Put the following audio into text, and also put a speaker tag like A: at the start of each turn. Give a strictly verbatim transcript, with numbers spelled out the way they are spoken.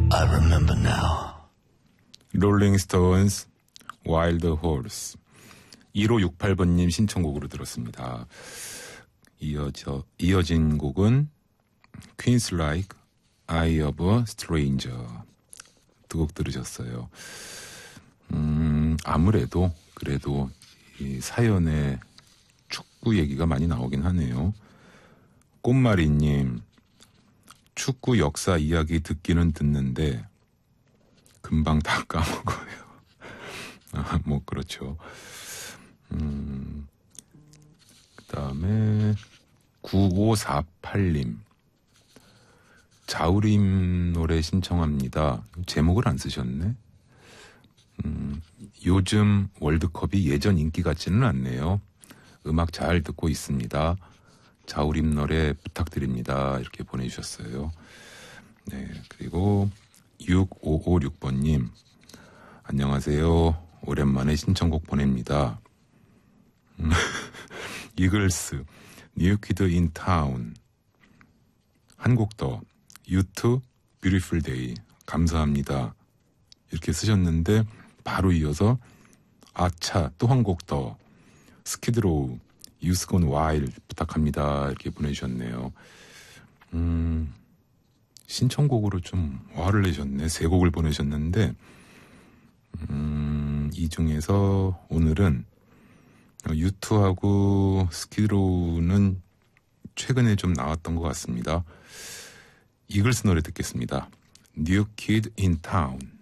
A: I remember now.
B: 롤링 스톤스 와일드 호르스. 일오육팔 번님 신청곡으로 들었습니다. 이어져, 이어진 곡은 퀸스 라이크 Eye of a Stranger 두 곡 들으셨어요. 음, 아무래도 그래도 이 사연에 축구 얘기가 많이 나오긴 하네요. 꽃마리님, 축구 역사 이야기 듣기는 듣는데 금방 다 까먹어요. 아, 뭐 그렇죠. 음, 그 다음에 구오사팔님, 자우림 노래 신청합니다. 제목을 안 쓰셨네. 음, 요즘 월드컵이 예전 인기 같지는 않네요. 음악 잘 듣고 있습니다. 자우림 노래 부탁드립니다. 이렇게 보내주셨어요. 네, 그리고 육오오육 번님, 안녕하세요. 오랜만에 신청곡 보냅니다. 이글스, New Kid in Town. 한 곡 더, You Too, Beautiful Day. 감사합니다. 이렇게 쓰셨는데 바로 이어서 아차, 또 한 곡 더, 스키드로우, Youth Gone Wild 부탁합니다. 이렇게 보내주셨네요. 음, 신청곡으로 좀 화를 내셨네. 세 곡을 보내셨는데 음, 이 중에서 오늘은 유투하고 스키드로우는 최근에 좀 나왔던 것 같습니다. 이글스 노래 듣겠습니다. New Kid in Town.